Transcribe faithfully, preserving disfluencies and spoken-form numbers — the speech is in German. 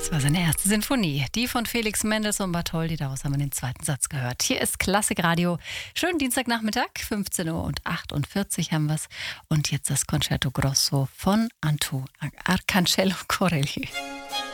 Das war seine erste Sinfonie, die von Felix Mendelssohn Bartholdy. Daraus haben wir den zweiten Satz gehört. Hier ist Klassikradio. Schönen Dienstagnachmittag, fünfzehn Uhr achtundvierzig haben wir es. Und jetzt das Concerto Grosso von Antu Arcangelo Corelli.